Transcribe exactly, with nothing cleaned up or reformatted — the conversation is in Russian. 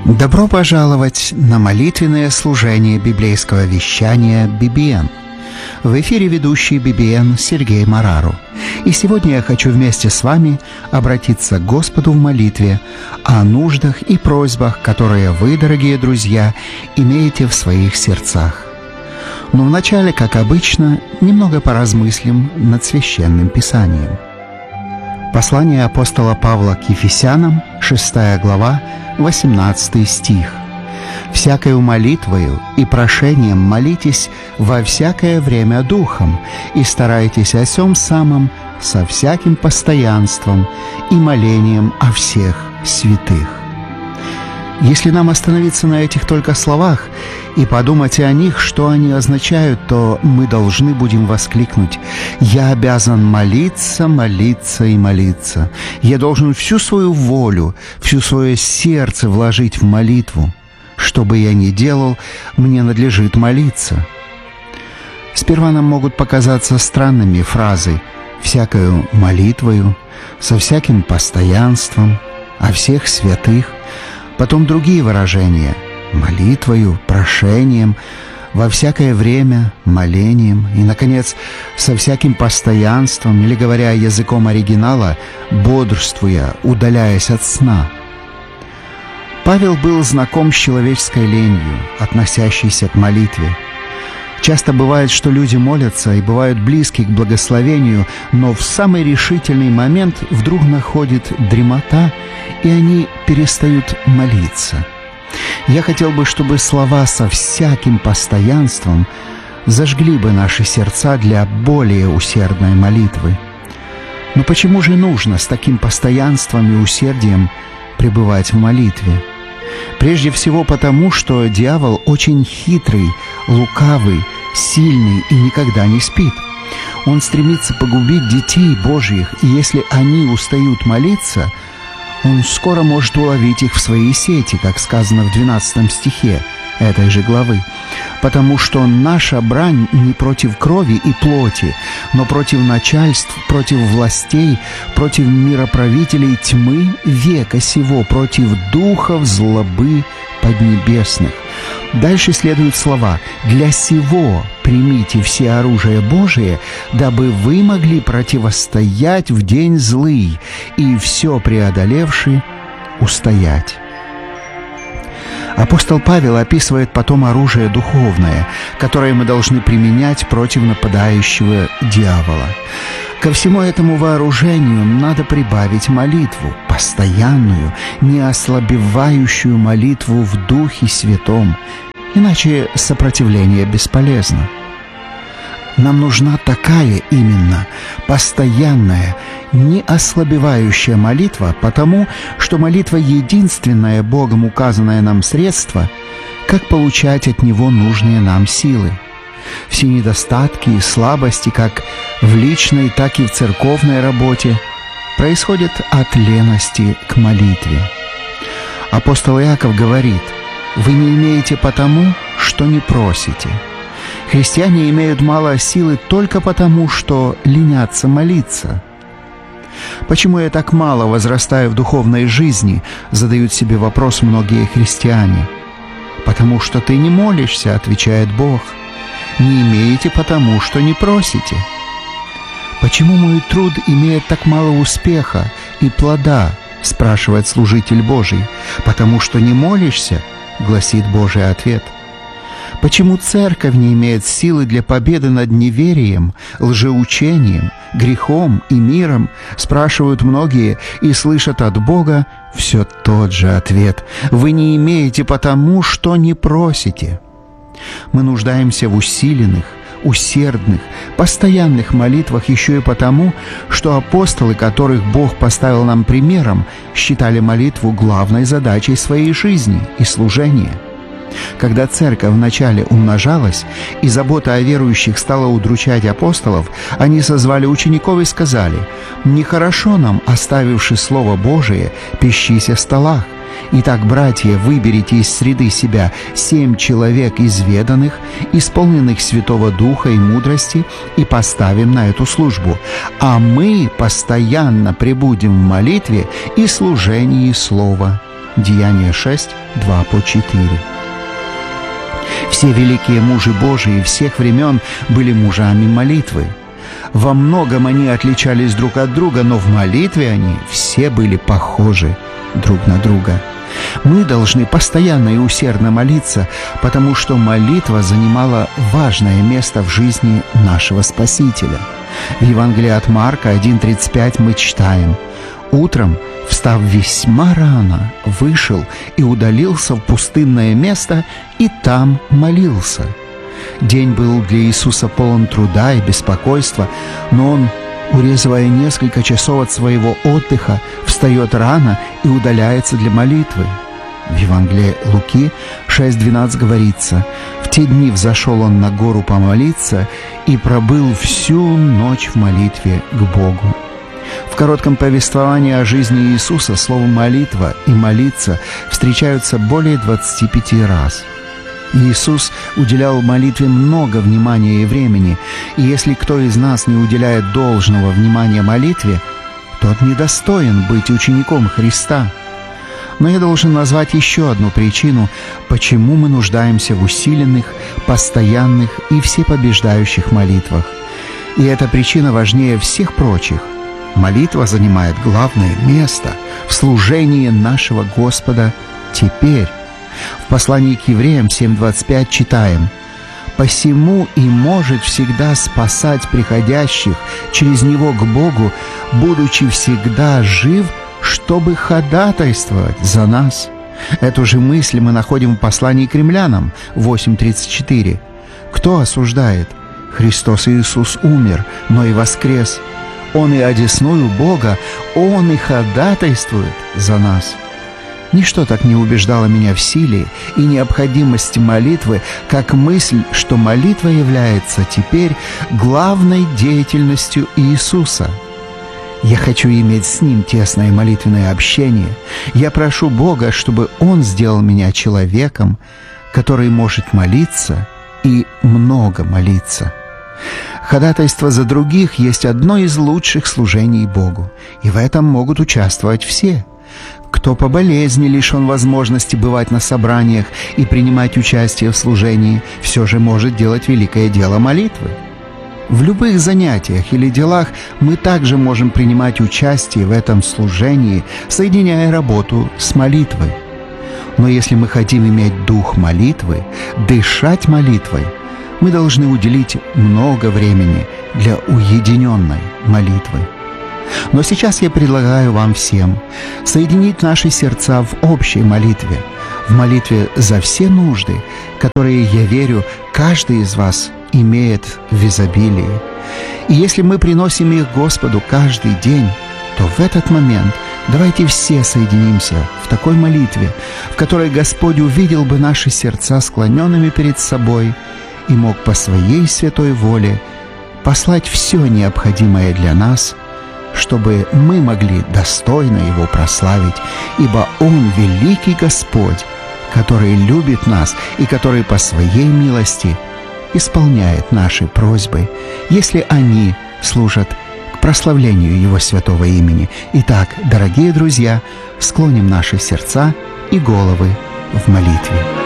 Добро пожаловать на молитвенное служение библейского вещания би би эн. В эфире ведущий би би эн Сергей Марару. И сегодня я хочу вместе с вами обратиться к Господу в молитве о нуждах и просьбах, которые вы, дорогие друзья, имеете в своих сердцах. Но вначале, как обычно, немного поразмыслим над Священным Писанием. Послание апостола Павла к Ефесянам, шестая глава, восемнадцатый стих. «Всякою молитвою и прошением молитесь во всякое время Духом, и старайтесь о сем самом со всяким постоянством и молением о всех святых». Если нам остановиться на этих только словах и подумать о них, что они означают, то мы должны будем воскликнуть: «Я обязан молиться, молиться и молиться. Я должен всю свою волю, всю свое сердце вложить в молитву. Что бы я ни делал, мне надлежит молиться». Сперва нам могут показаться странными фразы «всякою молитвою», «со всяким постоянством», «о всех святых». Потом другие выражения «молитвою», «прошением», «во всякое время», «молением» и, наконец, «со всяким постоянством» или, говоря языком оригинала, «бодрствуя, удаляясь от сна». Павел был знаком с человеческой ленью, относящейся к молитве. Часто бывает, что люди молятся и бывают близки к благословению, но в самый решительный момент вдруг находит дремота, и они перестают молиться. Я хотел бы, чтобы слова «со всяким постоянством» зажгли бы наши сердца для более усердной молитвы. Но почему же нужно с таким постоянством и усердием пребывать в молитве? Прежде всего потому, что дьявол очень хитрый, лукавый, сильный и никогда не спит. Он стремится погубить детей Божьих, и если они устают молиться, он скоро может уловить их в свои сети, как сказано в двенадцатом стихе этой же главы. Потому что наша брань не против крови и плоти, но против начальств, против властей, против мироправителей тьмы века сего, против духов злобы поднебесных. Дальше следуют слова: «Для сего примите все оружие Божие, дабы вы могли противостоять в день злый, и все преодолевши устоять». Апостол Павел описывает потом оружие духовное, которое мы должны применять против нападающего дьявола. Ко всему этому вооружению надо прибавить молитву, постоянную, не ослабевающую молитву в Духе Святом, иначе сопротивление бесполезно. Нам нужна такая именно, постоянная, не ослабевающая молитва, потому что молитва — единственное Богом указанное нам средство, как получать от Него нужные нам силы. Все недостатки и слабости, как в личной, так и в церковной работе, происходят от лености к молитве. Апостол Иаков говорит: «Вы не имеете потому, что не просите». Христиане имеют мало силы только потому, что ленятся молиться. Почему я так мало возрастаю в духовной жизни, задают себе вопрос многие христиане. «Потому что ты не молишься», — отвечает Бог. «Не имеете потому, что не просите». «Почему мой труд имеет так мало успеха и плода?» — спрашивает служитель Божий. «Потому что не молишься», — гласит Божий ответ. Почему церковь не имеет силы для победы над неверием, лжеучением, грехом и миром, спрашивают многие и слышат от Бога все тот же ответ: «Вы не имеете потому, что не просите». Мы нуждаемся в усиленных, усердных, постоянных молитвах еще и потому, что апостолы, которых Бог поставил нам примером, считали молитву главной задачей своей жизни и служения. Когда церковь вначале умножалась, и забота о верующих стала удручать апостолов, они созвали учеников и сказали: «Нехорошо нам, оставивши Слово Божие, пищись о столах. Итак, братья, выберите из среды себя семь человек изведанных, исполненных Святого Духа и мудрости, и поставим на эту службу. А мы постоянно пребудем в молитве и служении Слова Деяния шесть, два по четыре. Все великие мужи Божии всех времен были мужами молитвы. Во многом они отличались друг от друга, но в молитве они все были похожи друг на друга. Мы должны постоянно и усердно молиться, потому что молитва занимала важное место в жизни нашего Спасителя. В Евангелии от Марка один тридцать пять мы читаем: «Утром, встав весьма рано, вышел и удалился в пустынное место, и там молился». День был для Иисуса полон труда и беспокойства, но Он, урезывая несколько часов от своего отдыха, встает рано и удаляется для молитвы. В Евангелии Луки шесть двенадцать говорится: «В те дни взошел Он на гору помолиться и пробыл всю ночь в молитве к Богу». В коротком повествовании о жизни Иисуса слово «молитва» и «молиться» встречаются более двадцати пяти раз. Иисус уделял молитве много внимания и времени, и если кто из нас не уделяет должного внимания молитве, тот недостоин быть учеником Христа. Но я должен назвать еще одну причину, почему мы нуждаемся в усиленных, постоянных и всепобеждающих молитвах. И эта причина важнее всех прочих. Молитва занимает главное место в служении нашего Господа теперь. В послании к Евреям семь двадцать пять читаем: «Посему и может всегда спасать приходящих через Него к Богу, будучи всегда жив, чтобы ходатайствовать за нас». Эту же мысль мы находим в послании к Римлянам восемь тридцать четыре. «Кто осуждает? Христос Иисус умер, но и воскрес. Он и одесную Бога, Он и ходатайствует за нас». Ничто так не убеждало меня в силе и необходимости молитвы, как мысль, что молитва является теперь главной деятельностью Иисуса. Я хочу иметь с Ним тесное молитвенное общение. Я прошу Бога, чтобы Он сделал меня человеком, который может молиться и много молиться. Ходатайство за других есть одно из лучших служений Богу, и в этом могут участвовать все. Кто по болезни лишен возможности бывать на собраниях и принимать участие в служении, все же может делать великое дело молитвы. В любых занятиях или делах мы также можем принимать участие в этом служении, соединяя работу с молитвой. Но если мы хотим иметь дух молитвы, дышать молитвой, мы должны уделить много времени для уединенной молитвы. Но сейчас я предлагаю вам всем соединить наши сердца в общей молитве, в молитве за все нужды, которые, я верю, каждый из вас имеет в изобилии. И если мы приносим их Господу каждый день, то в этот момент давайте все соединимся в такой молитве, в которой Господь увидел бы наши сердца склоненными перед собой и мог по Своей святой воле послать все необходимое для нас, чтобы мы могли достойно Его прославить, ибо Он великий Господь, который любит нас и который по Своей милости исполняет наши просьбы, если они служат к прославлению Его святого имени. Итак, дорогие друзья, склоним наши сердца и головы в молитве.